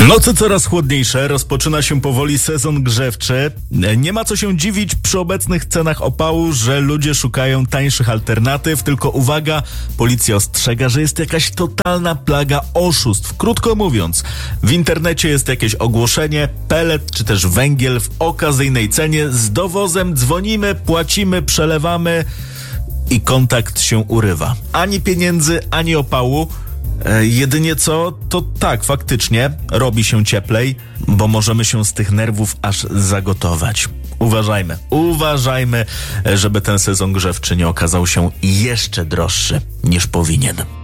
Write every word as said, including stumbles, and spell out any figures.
Noce coraz chłodniejsze, rozpoczyna się powoli sezon grzewczy. Nie ma co się dziwić przy obecnych cenach opału, że ludzie szukają tańszych alternatyw, tylko uwaga, policja ostrzega, że jest jakaś totalna plaga oszustw. Krótko mówiąc, w internecie jest jakieś ogłoszenie, pelet czy też węgiel w okazyjnej cenie, z dowozem dzwonimy, płacimy, przelewamy i kontakt się urywa. Ani pieniędzy, ani opału. E, jedynie co, to tak, faktycznie robi się cieplej, bo możemy się z tych nerwów aż zagotować. Uważajmy, uważajmy, żeby ten sezon grzewczy nie okazał się jeszcze droższy niż powinien.